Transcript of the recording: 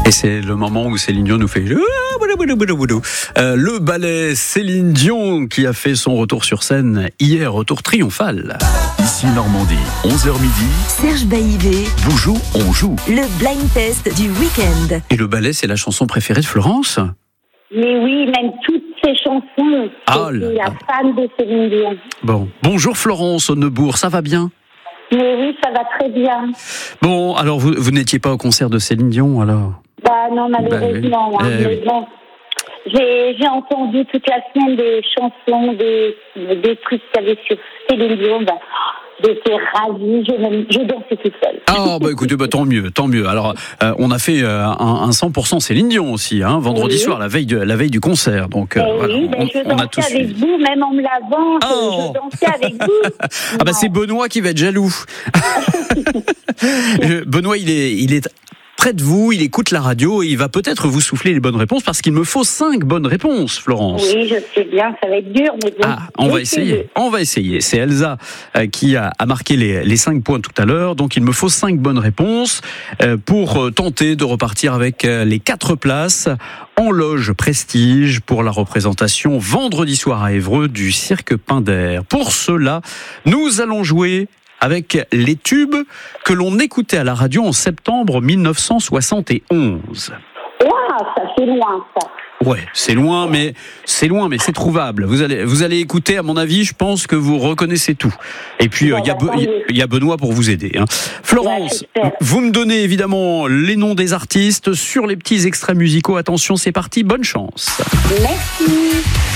Et c'est le moment où Céline Dion nous fait le ballet Céline Dion qui a fait son retour sur scène hier, retour triomphal. Ici Normandie, 11h midi. Serge Baïvé. Vous jouez, on joue. Le blind test du week-end. Et le ballet, c'est la chanson préférée de Florence? Mais oui, même toutes ces chansons. Ah Je là suis là. la fan de Céline Dion. Bon, bonjour Florence au Neubourg, ça va bien? Mais oui, ça va très bien. Bon, alors vous n'étiez pas au concert de Céline Dion alors? Bah non, malheureusement. Bah oui. Mais oui. bon, j'ai entendu toute la semaine des chansons, des trucs qu'il y avait sur Céline Dion. Bah, j'étais ravie, je dansais toute seule. Ah bah écoutez, bah, tant mieux. Alors on a fait un 100% Céline Dion aussi, hein, vendredi Oui. soir, la veille du concert. Donc voilà, Oui, on je a dansais tous avec suivi. vous, même en me lavant, Oh. je dansais avec vous. Ah bah c'est Benoît qui va être jaloux. Benoît, il est près de vous, il écoute la radio et il va peut-être vous souffler les bonnes réponses parce qu'il me faut 5 bonnes réponses, Florence. Oui, je sais bien, ça va être dur, mais bon. Ah, on va essayer. C'est Elsa qui a marqué les 5 points tout à l'heure. Donc il me faut 5 bonnes réponses pour tenter de repartir avec les 4 places en loge prestige pour la représentation vendredi soir à Évreux du Cirque Pinder. Pour cela, nous allons jouer avec les tubes que l'on écoutait à la radio en septembre 1971. Ouah, ça fait loin, ça. Ouais, c'est loin, mais c'est trouvable. Vous allez écouter, à mon avis, je pense que vous reconnaissez tout. Et puis il y a Benoît pour vous aider. Hein. Florence, Ouais, vous me donnez évidemment les noms des artistes sur les petits extraits musicaux. Attention, c'est parti, bonne chance. Merci.